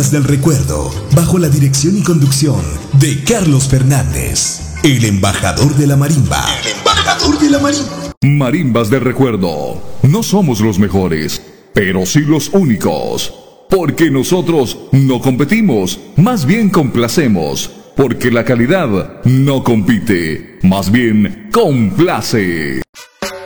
Marimbas del Recuerdo, bajo la dirección y conducción de Carlos Fernández, el embajador de la marimba. El embajador de la marimba. Marimbas del Recuerdo. No somos los mejores, pero sí los únicos. Porque nosotros no competimos, más bien complacemos. Porque la calidad no compite, más bien complace.